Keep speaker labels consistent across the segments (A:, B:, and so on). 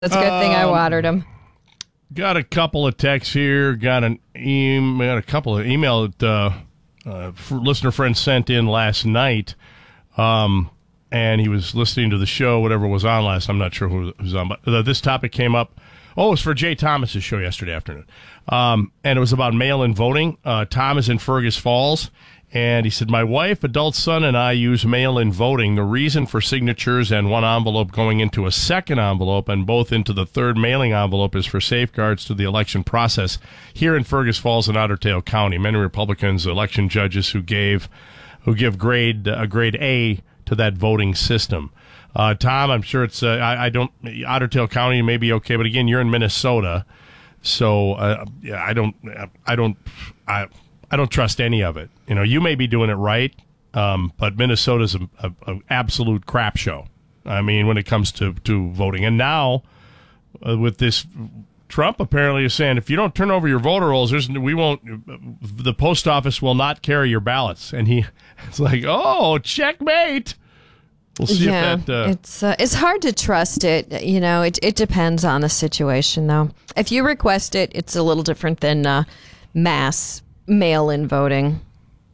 A: It's a good thing I watered them.
B: Got a couple of texts here. Got a couple of email that listener friend sent in last night. And he was listening to the show, whatever was on last. I'm not sure who was on, but this topic came up. Oh, it was for Jay Thomas's show yesterday afternoon. And it was about mail-in voting. Tom is in Fergus Falls. And he said, my wife, adult son, and I use mail-in voting. The reason for signatures and one envelope going into a second envelope and both into the third mailing envelope is for safeguards to the election process here in Fergus Falls and Otter Tail County. Many Republicans, election judges who give grade A to that voting system. Tom, I'm sure it's Otter Tail County may be okay, but again, you're in Minnesota, so I don't trust any of it. You know, you may be doing it right, but Minnesota's an absolute crap show. I mean, when it comes to voting. And now, with this, Trump apparently is saying, if you don't turn over your voter rolls, the post office will not carry your ballots. And it's like, oh, checkmate. We'll see if that...
A: it's hard to trust it. You know, it depends on the situation, though. If you request it, it's a little different than mass mail-in voting.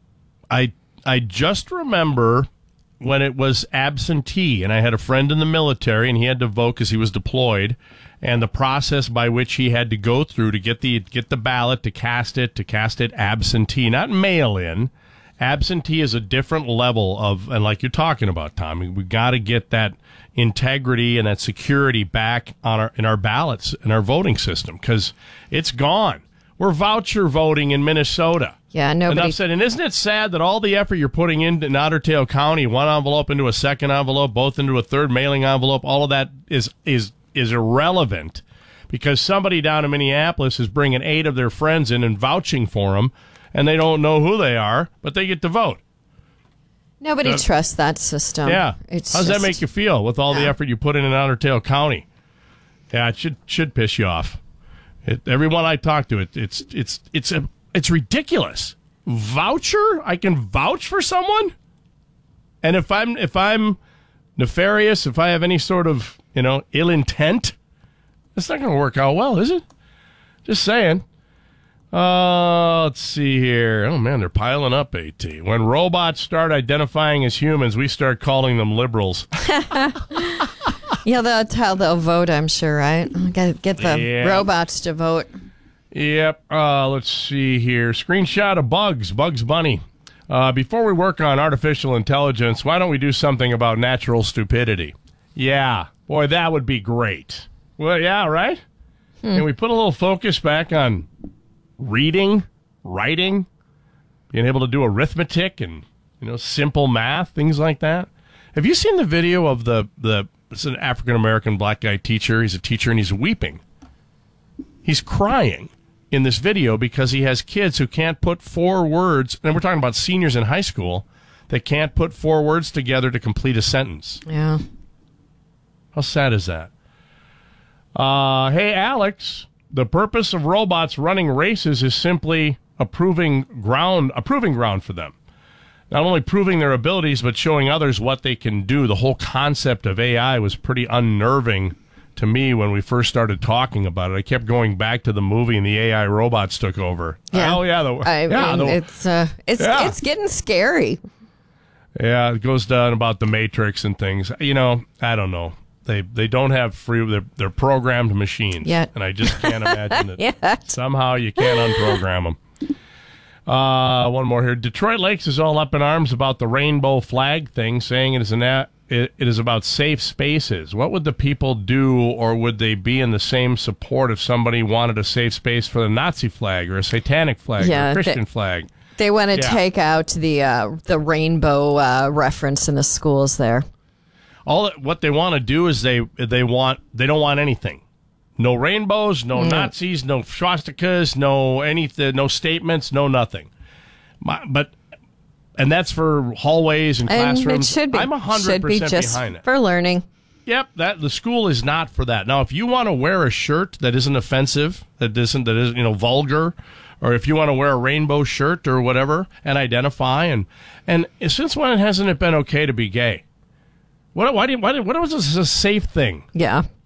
B: I just remember when it was absentee, and I had a friend in the military, and he had to vote because he was deployed, and the process by which he had to go through to get the ballot, to cast it absentee, not mail-in. Absentee is a different level of, and like you're talking about, Tom, we got to get that integrity and that security back in our ballots, in our voting system, because it's gone. We're voucher voting in Minnesota.
A: Yeah, nobody.
B: Enough said. And isn't it sad that all the effort you're putting in Otter Tail County, one envelope into a second envelope, both into a third mailing envelope, all of that is irrelevant because somebody down in Minneapolis is bringing 8 of their friends in and vouching for them, and they don't know who they are, but they get to vote.
A: Nobody trusts that system.
B: Yeah. How does that make you feel with all the effort you put in Otter Tail County? Yeah, it should piss you off. Everyone I talk to, it's ridiculous. Voucher? I can vouch for someone? And if I'm nefarious, if I have any sort of, ill intent, that's not going to work out well, is it? Just saying. Let's see here. Oh, man, they're piling up, AT. When robots start identifying as humans, we start calling them liberals.
A: Yeah, that's how they'll vote, I'm sure, right? Get the robots to vote.
B: Yep. Let's see here. Screenshot of Bugs Bunny. Before we work on artificial intelligence, why don't we do something about natural stupidity? Yeah. Boy, that would be great. Well, yeah, right? Can we put a little focus back on reading, writing, being able to do arithmetic and, simple math, things like that? Have you seen the video of it's an African-American black guy teacher. He's a teacher and he's weeping. He's crying in this video because he has kids who can't put 4 words, and we're talking about seniors in high school, that can't put 4 words together to complete a sentence.
A: Yeah.
B: How sad is that? Hey, Alex, the purpose of robots running races is simply a proving ground for them. Not only proving their abilities, but showing others what they can do. The whole concept of AI was pretty unnerving to me when we first started talking about it. I kept going back to the movie and the AI robots took over.
A: Yeah.
B: Oh, yeah.
A: It's getting scary.
B: Yeah, it goes down about the Matrix and things. I don't know. They don't have free. They're programmed machines.
A: Yeah.
B: And I just can't imagine that somehow you can't unprogram them. One more here. Detroit Lakes is all up in arms about the rainbow flag thing, saying it is about safe spaces. What would the people do, or would they be in the same support if somebody wanted a safe space for the Nazi flag or a satanic flag or a Christian flag?
A: They want to take out the rainbow reference in the schools there.
B: What they want to do is they don't want anything. No rainbows, no Nazis, no swastikas, no anything, no statements, no nothing. And that's for hallways and classrooms.
A: It should be.
B: I'm 100% behind it.
A: For learning.
B: Yep, the school is not for that. Now, if you want to wear a shirt that isn't offensive, that is vulgar, or if you want to wear a rainbow shirt or whatever and identify, and since when hasn't it been okay to be gay? What was this a safe thing?
A: Yeah.